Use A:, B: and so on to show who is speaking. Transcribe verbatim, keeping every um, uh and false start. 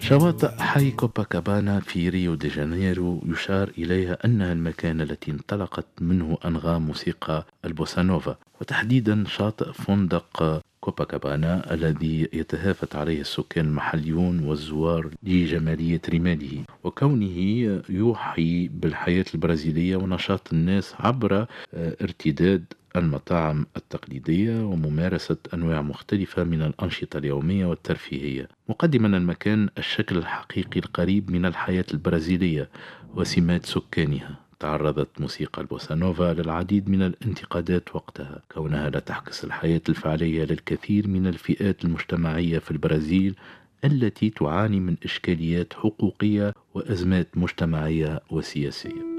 A: شواطئ حي كوباكابانا في ريو دي جانيرو يشار إليها أنها المكان التي انطلقت منه أنغام موسيقى البوسانوفا، وتحديدا شاطئ فندق كوباكابانا الذي يتهافت عليه السكان المحليون والزوار لجمالية رماله وكونه يوحي بالحياة البرازيلية ونشاط الناس عبر آه، ارتداد المطاعم التقليدية وممارسة أنواع مختلفة من الأنشطة اليومية والترفيهية، مقدما المكان الشكل الحقيقي القريب من الحياة البرازيلية وسمات سكانها. تعرضت موسيقى البوسانوفا للعديد من الانتقادات وقتها، كونها لا تعكس الحياة الفعلية للكثير من الفئات المجتمعية في البرازيل التي تعاني من إشكاليات حقوقية وأزمات مجتمعية وسياسية.